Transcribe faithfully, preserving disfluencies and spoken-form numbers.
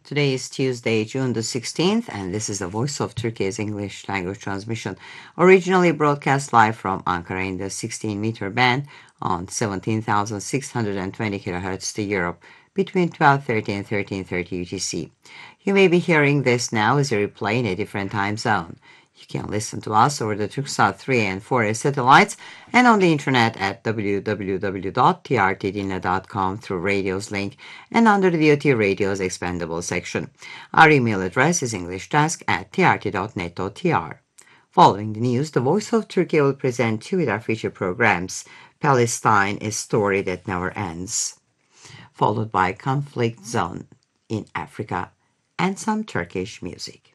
Today is Tuesday, June the sixteenth, and this is the Voice of Turkey's English language transmission, originally broadcast live from Ankara in the sixteen meter band on seventeen thousand six hundred twenty kilohertz to Europe between twelve thirty and thirteen thirty U T C. You may be hearing this now as a replay in a different time zone. You can listen to us over the Turksat three and four A satellites and on the internet at w w w dot t r t dinle dot com through Radio's link and under the V O T Radio's expandable section. Our email address is englishdesk at t r t dot net dot t r. Following the news, the Voice of Turkey will present two with our feature programs, Palestine, a story that never ends, followed by Conflict Zone in Africa and some Turkish music.